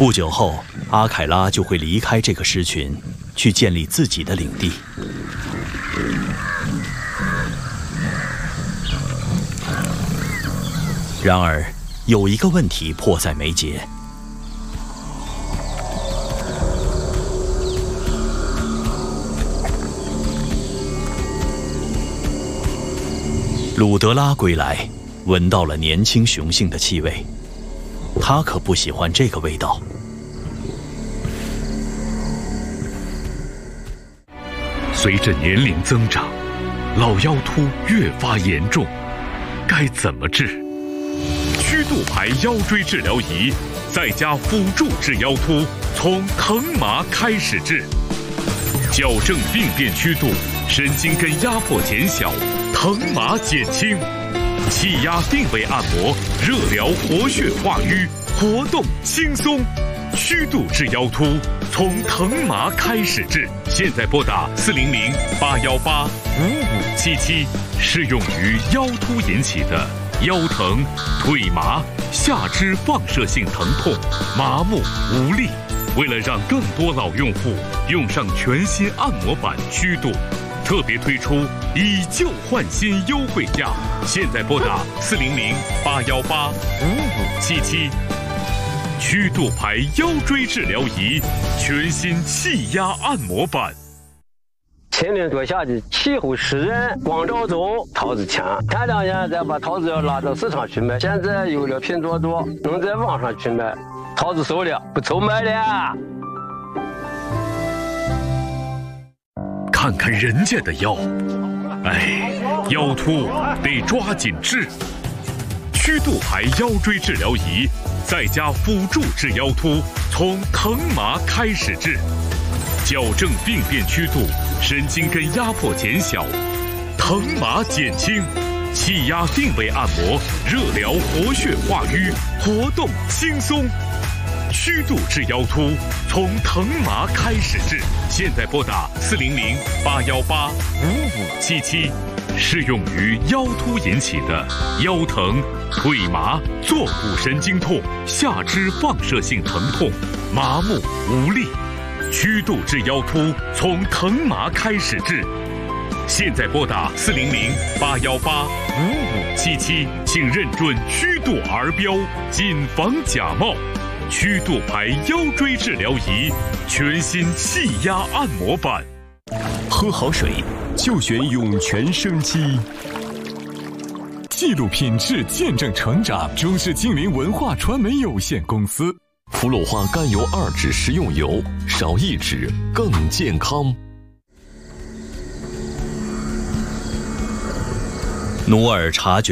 不久后，阿凯拉就会离开这个狮群，去建立自己的领地。然而，有一个问题迫在眉睫。鲁德拉归来，闻到了年轻雄性的气味，他可不喜欢这个味道。 随着年龄增长，老腰突越发严重，该怎么治？曲度牌腰椎治疗仪，再加辅助治腰突，从疼麻开始治，矫正病变曲度，神经根压迫减小，疼麻减轻，气压定位按摩，热疗活血化瘀，活动轻松。曲度治腰突，从疼麻开始治。现在拨打400-818-5577，适用于腰突引起的腰疼、腿麻、下肢放射性疼痛、麻木无力。为了让更多老用户用上全新按摩板曲度，特别推出以旧换新优惠价。现在拨打400-818-5577。曲度牌腰椎治疗仪，全新气压按摩板。 前面多下的气候湿润，光照中桃子强。前2年再把桃子要拉到市场去卖，现在有了拼多多，能在网上去卖，桃子熟了，不愁卖了。 看看人家的腰，腰突得抓紧治。曲度牌腰椎治疗仪，再加辅助治腰突，从疼麻开始治，矫正病变曲度，神经根压迫减小，疼麻减轻，气压定位按摩，热疗活血化瘀，活动轻松。曲度治腰突，从疼麻开始治。现在拨打400-818-5577，适用于腰突引起的腰疼、腿麻、坐骨神经痛、下肢放射性疼痛、麻木无力。曲度治腰突，从疼麻开始治。现在拨打400-818-5577，请认准曲度儿标，谨防假冒。曲度牌腰椎治疗仪，全新气压按摩板。 喝好水就选涌泉生机。记录品质，见证成长。中视精灵文化传媒有限公司。 氟氯化甘油2酯食用油，少1酯更健康。 努尔察觉